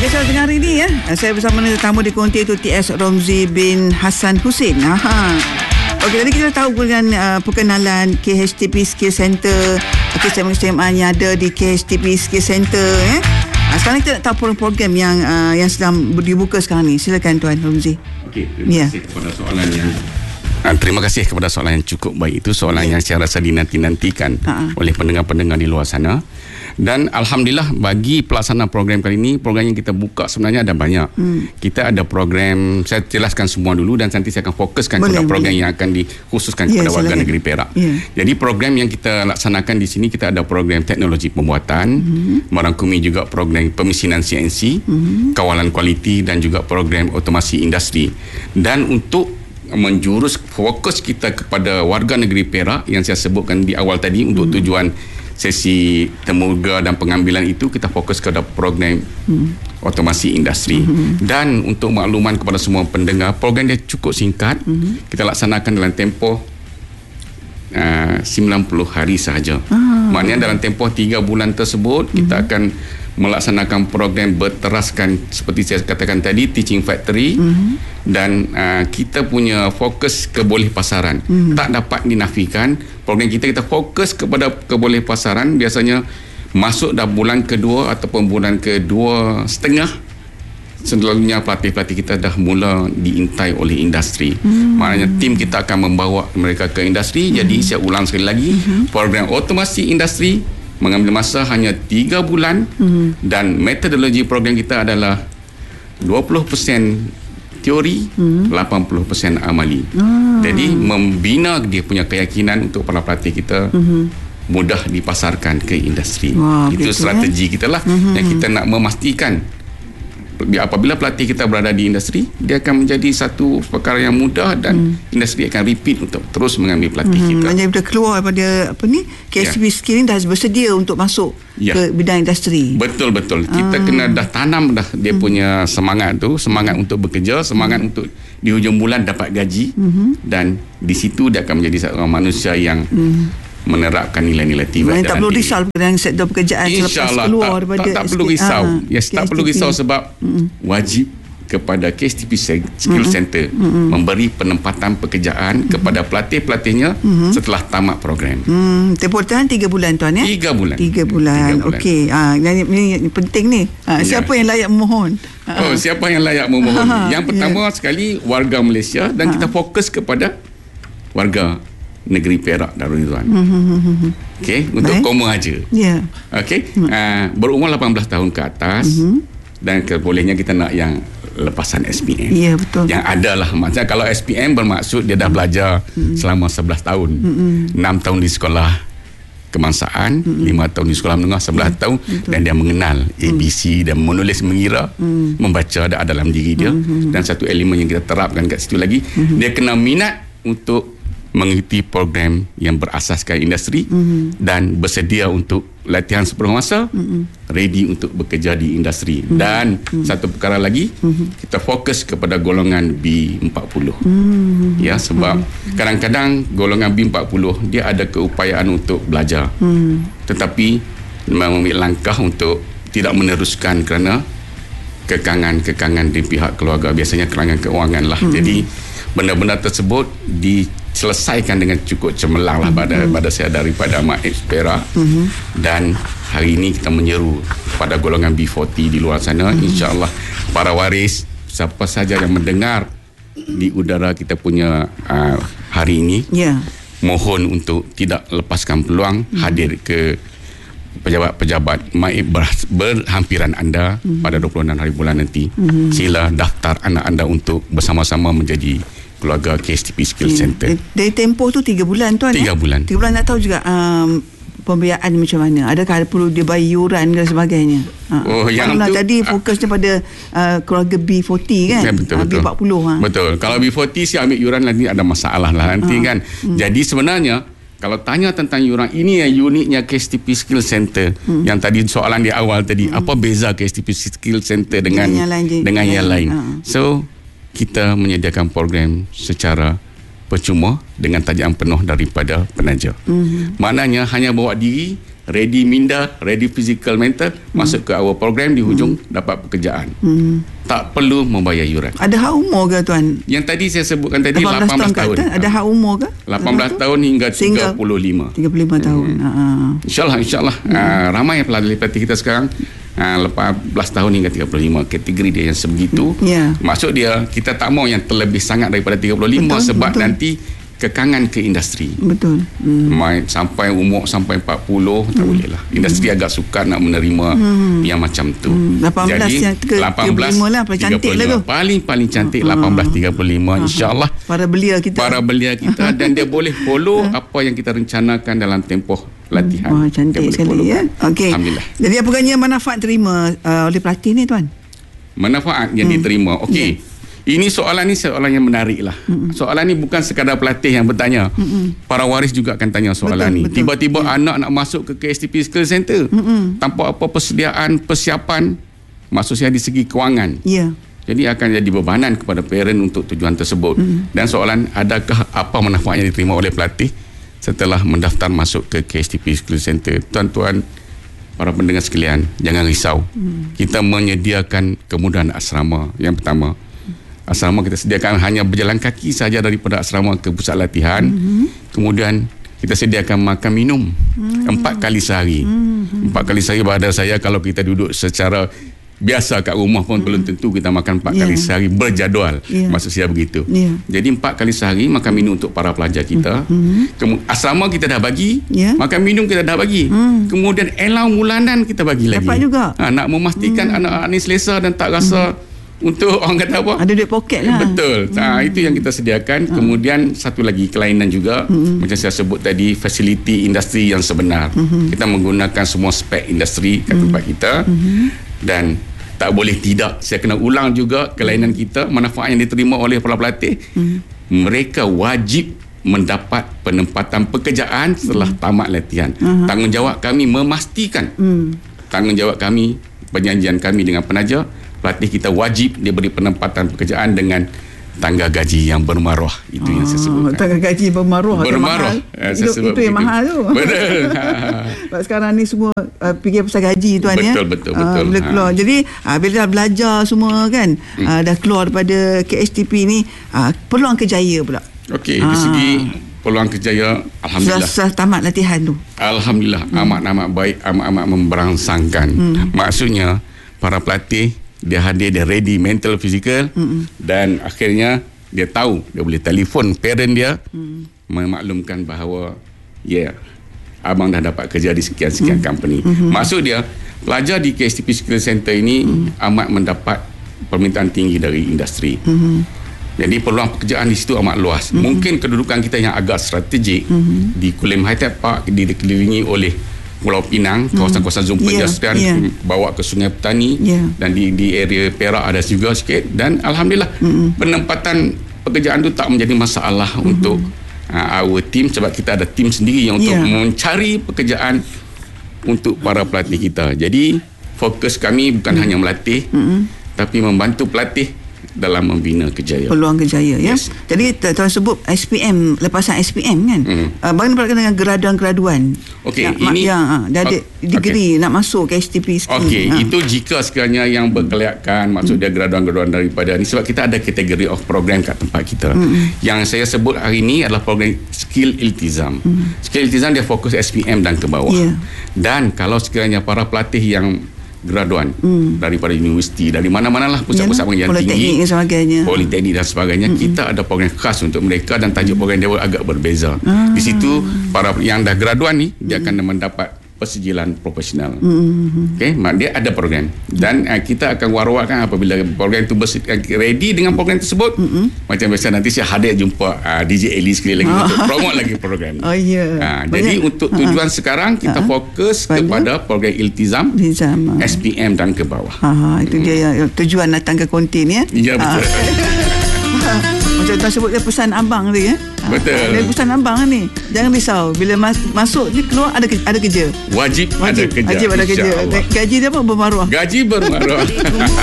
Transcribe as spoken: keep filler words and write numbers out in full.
Okey, so tengah hari ni ya, saya bersama dengan tetamu di konti itu T S Romzi bin Hassan Hussein. Aha. Okey, tadi kita tahu dengan uh, perkenalan K H T P Skill Center, kesemuan-kesemuan yang ada di K H T P Skill Center. Eh. Uh, sekarang kita nak tahu program yang uh, yang sedang dibuka sekarang ni. Silakan Tuan Romzi. Okey, terima kasih yeah. kepada soalan yang uh, terima kasih kepada soalan yang cukup baik itu, soalan yeah. yang saya rasa dinanti-nantikan uh-huh. oleh pendengar-pendengar di luar sana. Dan Alhamdulillah bagi pelaksana program kali ini, program yang kita buka sebenarnya ada banyak. Hmm. Kita ada program, saya jelaskan semua dulu dan nanti saya akan fokuskan boleh, kepada program boleh. yang akan dikhususkan yeah, kepada warga negeri Perak. Yeah. Jadi program yang kita laksanakan di sini, kita ada program teknologi pembuatan, hmm. merangkumi juga program pemesinan C N C, hmm. kawalan kualiti dan juga program otomasi industri. Dan untuk menjurus fokus kita kepada warga negeri Perak yang saya sebutkan di awal tadi, untuk hmm. tujuan sesi temuga dan pengambilan itu, kita fokus kepada program hmm. otomasi industri. Hmm. Dan untuk makluman kepada semua pendengar, program dia cukup singkat. Hmm. Kita laksanakan dalam tempoh uh, sembilan puluh hari sahaja. Ah. Maknanya dalam tempoh tiga bulan tersebut, hmm. kita akan melaksanakan program berteraskan seperti saya katakan tadi, teaching factory, mm-hmm. dan uh, kita punya fokus kebolehpasaran. Mm-hmm. Tak dapat dinafikan, program kita kita fokus kepada kebolehpasaran. Biasanya masuk dah bulan kedua ataupun bulan kedua setengah, selalunya pelatih-pelatih kita dah mula diintai oleh industri. Mm-hmm. Maknanya tim kita akan membawa mereka ke industri. Mm-hmm. Jadi saya ulang sekali lagi, mm-hmm. program otomasi industri mengambil masa hanya tiga bulan, hmm. dan metodologi program kita adalah dua puluh peratus teori, hmm. lapan puluh peratus amali. Ah. Jadi membina dia punya keyakinan untuk para pelatih kita hmm. mudah dipasarkan ke industri. Wah, itu betul, strategi eh? kita lah, hmm. yang kita nak memastikan apabila pelatih kita berada di industri, dia akan menjadi satu perkara yang mudah dan hmm. industri akan repeat untuk terus mengambil pelatih hmm. kita. Maksudnya kita keluar daripada apa ni, K H T P yeah. Skill ni dah bersedia untuk masuk yeah. ke bidang industri. Betul-betul. Kita ah. kena dah tanam dah dia hmm. punya semangat tu, semangat untuk bekerja, semangat hmm. untuk di hujung bulan dapat gaji, hmm. dan di situ dia akan menjadi seorang manusia yang hmm. menerapkan nilai-nilai tiba. Tak perlu risau dengan sektor pekerjaan selepas keluar tak, daripada tak, tak perlu risau. Ah, yes, tak perlu risau sebab mm. wajib kepada K H T P Skill mm-hmm. Center mm-hmm. memberi penempatan pekerjaan mm-hmm. kepada pelatih-pelatihnya mm-hmm. setelah tamat program. Hmm, tempoh tahan tiga bulan tuan ya? Tiga bulan. Tiga bulan. bulan. Okey. Ah, ini, ini penting ni. Ah, siapa ya. yang layak memohon? Oh, ah. siapa yang layak memohon? Ah, yang pertama yeah. sekali warga Malaysia, dan ah. kita fokus kepada warga negeri Perak Darul Ridwan. Mm-hmm. Okey, untuk Baik. Koma aja. Ya. Yeah. Okey, mm. uh, berumur lapan belas tahun ke atas, mm-hmm. dan kebolehnya kita nak yang lepasan S P M. Ya, yeah, betul. Yang adalah maksudnya kalau S P M bermaksud dia dah belajar mm-hmm. selama sebelas tahun. Mm-hmm. enam tahun di sekolah kebangsaan, mm-hmm. lima tahun di sekolah menengah, sebelas mm-hmm. tahun, betul. Dan dia mengenal A B C mm-hmm. dan menulis mengira, mm-hmm. membaca ada dalam diri dia, mm-hmm. dan satu elemen yang kita terapkan kat situ lagi, mm-hmm. dia kena minat untuk mengikuti program yang berasaskan industri, mm-hmm. dan bersedia untuk latihan sepenuh masa, mm-hmm. ready untuk bekerja di industri. Mm-hmm. Dan mm-hmm. satu perkara lagi, mm-hmm. kita fokus kepada golongan B empat puluh. Mm-hmm. Ya, sebab mm-hmm. kadang-kadang golongan B empat puluh dia ada keupayaan untuk belajar, mm-hmm. tetapi mengambil langkah untuk tidak meneruskan kerana kekangan-kekangan di pihak keluarga, biasanya kekangan keuangan lah. Mm-hmm. Jadi benda-benda tersebut diselesaikan dengan cukup cemerlang lah pada, mm-hmm. pada saya daripada Mak Ex Perak, mm-hmm. dan hari ini kita menyeru pada golongan B empat puluh di luar sana, mm-hmm. insya-Allah para waris, siapa saja yang mendengar di udara kita punya uh, hari ini, yeah. mohon untuk tidak lepaskan peluang, mm-hmm. hadir ke pejabat-pejabat Maib berhampiran anda, mm-hmm. pada dua puluh enam hari bulan nanti, mm-hmm. sila daftar anak anda untuk bersama-sama menjadi keluarga K H T P Skill Center. Dari tempoh tu tiga bulan tuan. Tiga eh? bulan. Tiga bulan nak tahu juga um, pembiayaan macam mana. Adakah perlu dia bayar yuran dan sebagainya? Ha. Oh, yang tu, tadi fokusnya pada uh, keluarga B empat puluh kan? Ya, betul, betul. B empat puluh. Ha. Betul. Kalau B empat puluh saya ambil yuran nanti ada masalah lah nanti, ha. kan. Hmm. Jadi sebenarnya kalau tanya tentang yuran, ini yang uniknya K H T P Skill Center, hmm. yang tadi soalan di awal tadi, hmm. apa beza K H T P Skill Center dengan dengan yang lain, dengan yang lain. Ha. So kita menyediakan program secara percuma dengan tajam penuh daripada penaja. Mm-hmm. Maknanya hanya bawa diri ready minda, ready physical mental, hmm. masuk ke our program, di hujung hmm. dapat pekerjaan. Hmm. Tak perlu membayar yuran. Ada hak umur ke tuan? Yang tadi saya sebutkan tadi lapan belas tahun. Kata, ada hak umur ke? lapan belas tahun hingga tiga puluh lima. tiga puluh lima tahun. Hmm. Uh-huh. InsyaAllah, insyaAllah. Hmm. Uh, ramai pelatih-pelatih kita sekarang uh, lapan belas tahun hingga tiga puluh lima. Kategori dia yang sebegitu. Yeah. Maksud dia, kita tak mau yang terlebih sangat daripada tiga puluh lima, betul, sebab betul. Nanti kekangan ke industri. Betul. Hmm. Main sampai umur sampai empat puluh tak hmm. boleh lah. Industri hmm. agak sukar nak menerima hmm. yang macam tu. Hmm. lapan belas Jadi yang ke, lapan belas lah paling cantik lah tu. Paling-paling cantik hmm. lapan belas tiga puluh lima hmm. insya-Allah. Para belia kita. Para belia kita dan dia boleh follow apa yang kita rencanakan dalam tempoh latihan. Wah, cantik sekali ya. Okey. Alhamdulillah. Jadi apa agaknya manfaat terima uh, oleh pelatih ni tuan? Manfaat yang hmm. diterima. Okey. Yeah. Ini soalan ni soalan yang menarik lah. Mm-mm. Soalan ni bukan sekadar pelatih yang bertanya. Mm-mm. Para waris juga akan tanya soalan betul, ni. Betul. Tiba-tiba yeah. anak nak masuk ke K S T P Skill Center Mm-mm. tanpa apa persediaan, persiapan, maksud saya di segi kewangan. Yeah. Jadi akan jadi bebanan kepada parent untuk tujuan tersebut. Mm-mm. Dan soalan, adakah apa manfaat yang diterima oleh pelatih setelah mendaftar masuk ke K S T P Skill Center? Tuan-tuan, para pendengar sekalian, jangan risau. Mm. Kita menyediakan kemudahan asrama. Yang pertama, asrama kita sediakan hanya berjalan kaki saja daripada asrama ke pusat latihan. Mm-hmm. Kemudian kita sediakan makan minum mm-hmm. empat kali sehari. Mm-hmm. Empat kali sehari pada saya kalau kita duduk secara biasa kat rumah pun mm-hmm. belum tentu kita makan empat yeah. kali sehari berjadual. Yeah. Maksud saya begitu. Yeah. Jadi empat kali sehari makan minum untuk para pelajar kita. Mm-hmm. Kemu- asrama kita dah bagi, yeah. makan minum kita dah bagi. Mm. Kemudian allowance bulanan kita bagi lagi. Dapat juga. Ha, nak memastikan mm. anak-anak ni selesa dan tak rasa mm. untuk orang kata apa? Ada duit poket lah. Betul. Hmm. Ha, itu yang kita sediakan. Hmm. Kemudian satu lagi kelainan juga, hmm. macam saya sebut tadi, fasiliti industri yang sebenar. Hmm. Kita menggunakan semua spek industri kat hmm. tempat kita. Hmm. Dan tak boleh tidak, saya kena ulang juga kelainan kita, manfaat yang diterima oleh para pelatih. Hmm. Mereka wajib mendapat penempatan pekerjaan setelah hmm. tamat latihan. Hmm. Tanggungjawab kami memastikan, hmm. tanggungjawab kami, perjanjian kami dengan penaja, pelatih kita wajib diberi penempatan pekerjaan dengan tangga gaji yang bermaruah. Itu ah, yang saya sebutkan. Tangga gaji bermaruah. Bermaruah. Eh, itu, itu yang mahal tu. Betul. Sebab sekarang ni semua uh, fikir pasal gaji tuan ya. Betul, betul, betul. Uh, bila keluar. Ha. Jadi uh, bila dah belajar semua kan, hmm. uh, dah keluar daripada K S T P ni, uh, peluang kerjaya pula. Okey, dari segi peluang kerjaya, alhamdulillah. Setelah tamat latihan tu. Alhamdulillah, hmm. amat-amat baik, amat-amat memberangsangkan. Hmm. Maksudnya, para pelatih dia hadir, dia ready mental, physical, mm-mm. dan akhirnya dia tahu, dia boleh telefon parent dia, mm. memaklumkan bahawa ya, yeah, abang dah dapat kerja di sekian-sekian mm. company. Mm-hmm. Maksud dia, pelajar di K S T P Skill Center ini mm. amat mendapat permintaan tinggi dari industri. Mm-hmm. Jadi peluang pekerjaan di situ amat luas. Mm-hmm. Mungkin kedudukan kita yang agak strategik, mm-hmm. di Kulim High-Tech Park dikelilingi oleh Pulau Pinang, kawasan-kawasan zon pedestrian, yeah, yeah. bawa ke Sungai Petani, yeah. dan di di area Perak ada juga sikit, dan alhamdulillah mm-hmm. penempatan pekerjaan itu tak menjadi masalah mm-hmm. untuk uh, our team, sebab kita ada tim sendiri yang untuk yeah. mencari pekerjaan untuk para pelatih kita. Jadi fokus kami bukan mm-hmm. hanya melatih, mm-hmm. tapi membantu pelatih dalam membina kejayaan. Peluang kejayaan ya. Yes. Jadi tuan sebut S P M, lepasan S P M kan. Mm. Uh, bagaimana berkaitan dengan graduan-graduan? Okey, nak, ini yang uh, dah ada okay. degree okay. nak masuk ke S T P skill. Okey, uh. itu jika sekiranya yang berkelayakan, maksud dia graduan-graduan daripada ni, sebab kita ada kategori of program kat tempat kita. Mm. Yang saya sebut hari ini adalah program skill iltizam. Mm. Skill iltizam dia fokus S P M dan ke bawah. Yeah. Dan kalau sekiranya para pelatih yang graduan hmm. daripada universiti, dari mana-mana lah pusat-pusat pengajian tinggi, sebagainya. politeknik dan sebagainya, hmm. kita ada program khas untuk mereka dan tajuk program dia agak berbeza. Ah. Di situ para yang dah graduan ni dia hmm. akan mendapat persijilan profesional. Hmm. Okey, dia ada program dan uh, kita akan war-warkan apabila program itu bersi- ready dengan program tersebut. Hmm. Macam biasa nanti saya hadir jumpa uh, D J Eli sekali lagi oh. untuk promote lagi program. Oh ya. Yeah. Uh, jadi untuk tujuan uh-huh. sekarang kita uh-huh. fokus pada kepada program iltizam, iltizam, S P M dan ke bawah. Ha, itu hmm. dia yang tujuan datang ke kontin ya. Ya betul. Macam tuan sebut dia pesan abang tu ya. Betul. Dia pesan abang ni. Jangan risau, bila mas- masuk ni keluar ada ke- ada kerja. Wajib, Wajib ada kerja. Wajib ada kerja. Gaji dia apa? Bermaruah. Gaji bermaruah.